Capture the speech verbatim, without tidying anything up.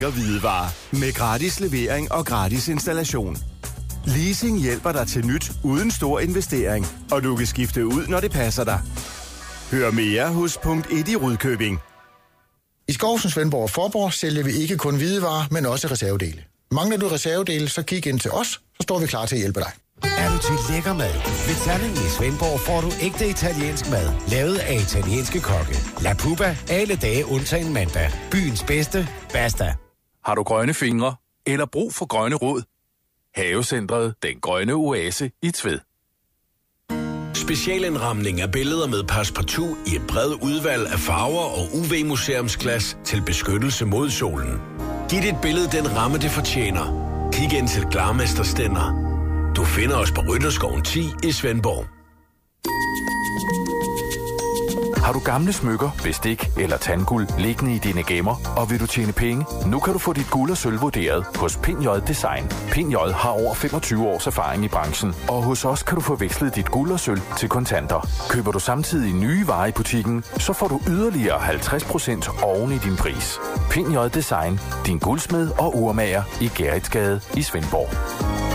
og hvidevarer med gratis levering og gratis installation. Leasing hjælper dig til nyt uden stor investering, og du kan skifte ud, når det passer dig. Hør mere hos punkt et i Rudkøbing. I Skovsen, Svendborg og Forborg sælger vi ikke kun hvidevarer, men også reservedele. Mangler du reservedele, så kig ind til os, så står vi klar til at hjælpe dig. Er du til lækker mad? Ved Tandem i Svendborg får du ægte italiensk mad, lavet af italienske kokke. La Puba, alle dage undtagen mandag. Byens bedste, basta. Har du grønne fingre eller brug for grønne råd? Havecentret Den Grønne Oase i Tved. Specialindramning af billeder med Passepartout i et bredt udvalg af farver og U V-museumsglas til beskyttelse mod solen. Giv dit billede den ramme, det fortjener. Kig ind til Glarmester Stender. Du finder os på Rytterskoven ti i Svendborg. Har du gamle smykker, bestik eller tandguld liggende i dine gemmer, og vil du tjene penge? Nu kan du få dit guld og sølv vurderet hos Pind J Design. Pind J har over femogtyve års erfaring i branchen, og hos os kan du få vekslet dit guld og sølv til kontanter. Køber du samtidig nye varer i butikken, så får du yderligere halvtreds procent oven i din pris. Pind J Design, din guldsmed og urmager i Gerritsgade i Svendborg.